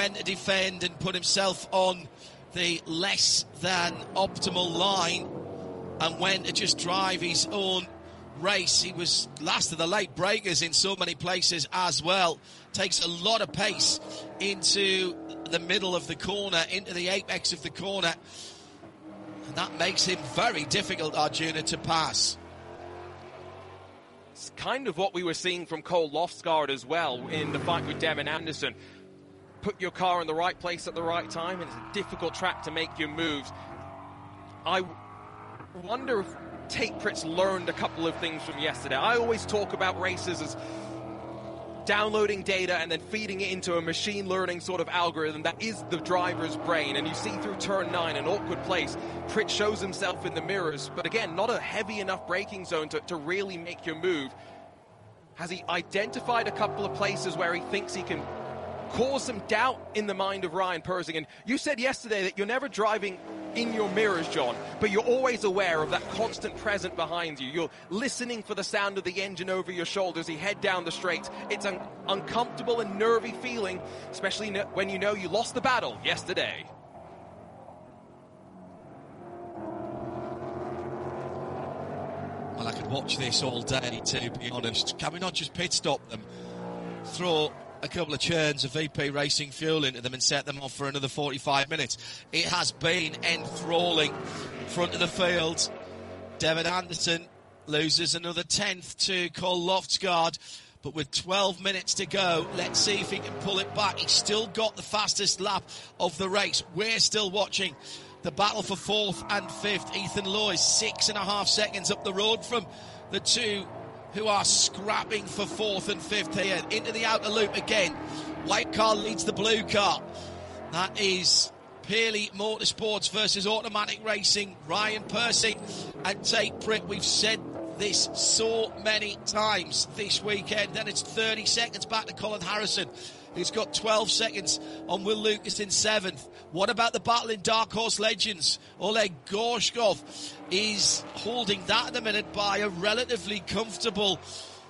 when to defend and put himself on the less than optimal line and when to just drive his own race. He was last of the late breakers in so many places as well. Takes a lot of pace into the middle of the corner, into the apex of the corner, and that makes him very difficult, Arjuna, to pass. It's kind of what we were seeing from Cole Loftsgaard as well in the fight with Devin Anderson. Put your car in the right place at the right time, and it's a difficult track to make your moves. I wonder if Tate Pritt's learned a couple of things from yesterday. I always talk about races as downloading data and then feeding it into a machine learning sort of algorithm that is the driver's brain. And you see through turn 9, an awkward place, Pritt shows himself in the mirrors, but again, not a heavy enough braking zone to really make your move. Has he identified a couple of places where he thinks he can cause some doubt in the mind of Ryan Persing? And you said yesterday that you're never driving in your mirrors, John, but you're always aware of that constant present behind you. You're listening for the sound of the engine over your shoulders as you head down the straight. It's an uncomfortable and nervy feeling, especially when you know you lost the battle yesterday. Well, I could watch this all day, to be honest. Can we not just pit stop them, throw a couple of churns of VP Racing fuel into them and set them off for another 45 minutes? It has been enthralling. Front of the field, Devin Anderson loses another 10th to Cole Loftsgaard, but with 12 minutes to go, let's see if he can pull it back. He's still got the fastest lap of the race. We're still watching the battle for 4th and 5th. Ethan Lowe is 6.5 seconds up the road from the two who are scrapping for 4th and 5th here. Into the outer loop again. White car leads the blue car. That is Pearly Motorsports versus Automatic Racing. Ryan Persing and Tate Pritt. We've said this so many times this weekend. Then it's 30 seconds back to Colin Harrison, who's got 12 seconds on Will Lucas in 7th. What about the battle in Dark Horse Legends? Oleg Gorshkov is holding that at the minute by a relatively comfortable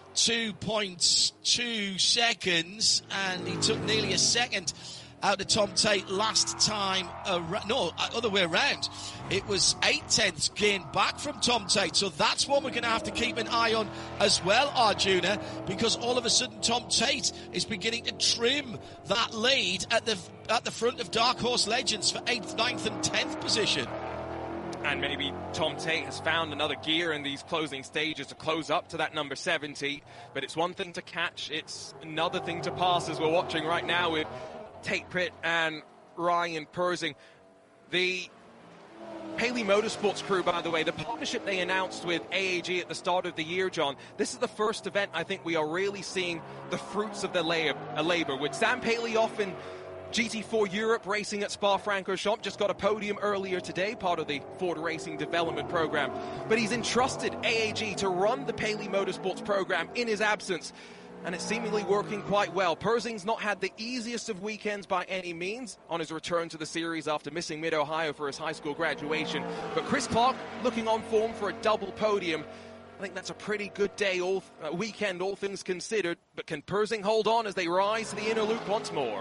2.2 seconds, and he took nearly a second out of Tom Tate last time. Other way around. It was 8/10 gained back from Tom Tate, so that's one we're going to have to keep an eye on as well, Arjuna, because all of a sudden Tom Tate is beginning to trim that lead at the front of Dark Horse Legends for 8th, 9th and 10th position. And maybe Tom Tate has found another gear in these closing stages to close up to that number 70, but it's one thing to catch, it's another thing to pass, as we're watching right now with Tate Pritt and Ryan Persing. The Paley Motorsports crew, by the way, the partnership they announced with AAG at the start of the year, John, this is the first event I think we are really seeing the fruits of their labor. With Sam Paley off in GT4 Europe racing at Spa-Francorchamps, just got a podium earlier today, part of the Ford Racing Development Program. But he's entrusted AAG to run the Paley Motorsports program in his absence, and it's seemingly working quite well. Persing's not had the easiest of weekends by any means on his return to the series after missing Mid-Ohio for his high school graduation. But Chris Clark looking on form for a double podium. I think that's a pretty good day, weekend, all things considered. But can Persing hold on as they rise to the inner loop once more?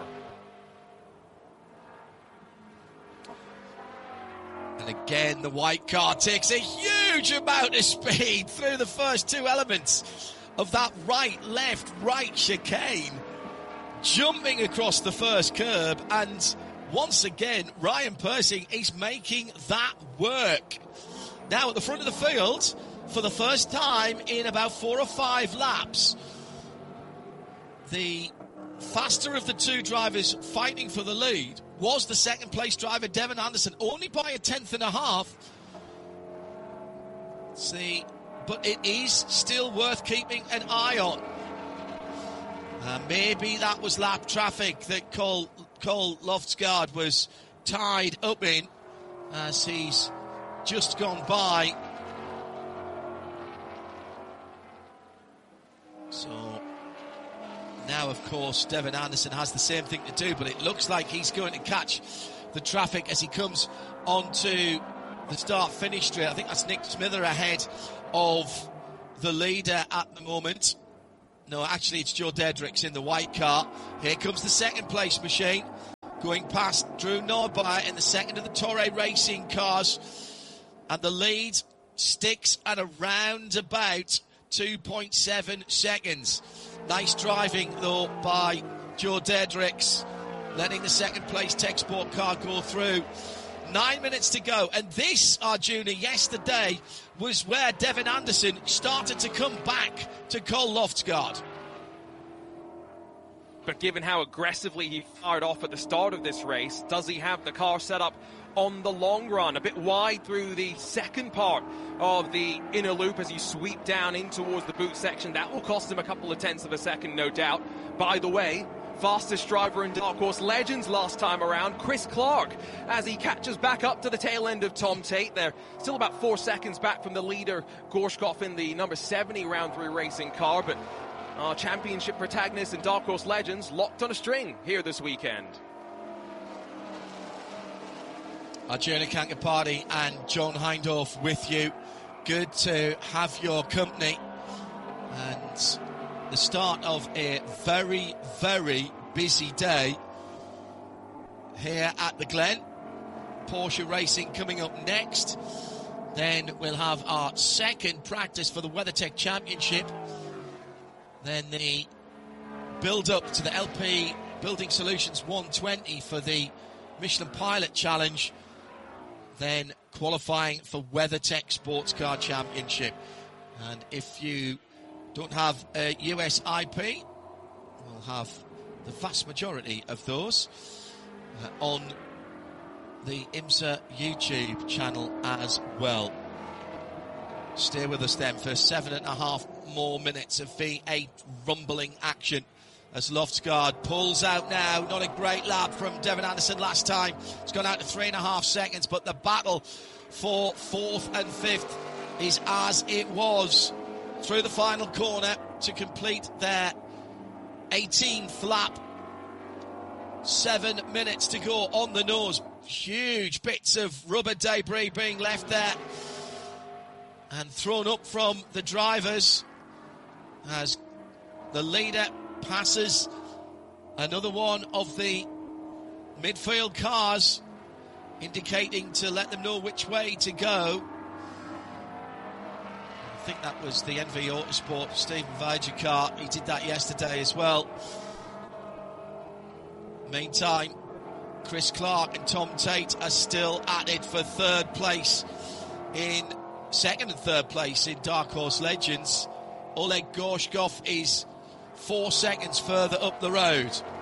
And again, the white car takes a huge amount of speed through the first two elements of that right chicane, jumping across the first curb, and once again Ryan Persing is making that work. Now at the front of the field, for the first time in about 4 or 5 laps, the faster of the two drivers fighting for the lead was the second place driver Devin Anderson, only by a 1/10.5. But it is still worth keeping an eye on. Maybe that was lap traffic that Cole Loftsgaard was tied up in as he's just gone by. So now, of course, Devin Anderson has the same thing to do, but it looks like he's going to catch the traffic as he comes onto the start-finish straight. I think that's Nick Smither ahead of the leader at the moment. No, actually it's Joe Dedricks in the white car. Here comes the second place machine. going past Drew Norby in the second of the Toray Racing cars. And the lead sticks at around about 2.7 seconds. Nice driving, though, by Joe Dedricks, letting the second place Tech Sport car go through. 9 minutes to go. And this, Arjuna, yesterday was where Devin Anderson started to come back to Cole Loftsgaard. But given how aggressively he fired off at the start of this race, does he have the car set up on the long run? A bit wide through the second part of the inner loop as you sweep down in towards the boot section. That will cost him a couple of tenths of a second, no doubt. By the way, fastest driver in Dark Horse Legends last time around, Chris Clark, as he catches back up to the tail end of Tom Tate. They're still about 4 seconds back from the leader, Gorshkov, in the number 70 round 3 racing car, but our championship protagonists in Dark Horse Legends locked on a string here this weekend. Arjuna Kankapati and John Hindhaugh with you. Good to have your company. And the start of a very, very busy day here at the Glen. Porsche Racing coming up next. Then we'll have our second practice for the WeatherTech Championship. Then the build-up to the LP Building Solutions 120 for the Michelin Pilot Challenge. Then qualifying for WeatherTech Sports Car Championship. And if you don't have a US IP, we'll have the vast majority of those on the IMSA YouTube channel as well. Stay with us then for 7.5 more minutes of V8 rumbling action as Loftsgaard pulls out now. Not a great lap from Devin Anderson last time. It's gone out to 3.5 seconds, but the battle for 4th and 5th is as it was through the final corner to complete their 18th lap. 7 minutes to go on the nose. Huge bits of rubber debris being left there and thrown up from the drivers as the leader passes another one of the midfield cars, indicating to let them know which way to go. I think that was the NV Autosport Stephen Viger car. He did that yesterday as well. Meantime, Chris Clark and Tom Tate are still at it for third place in second and third place in Dark Horse Legends. Oleg Gorshkov is 4 seconds further up the road.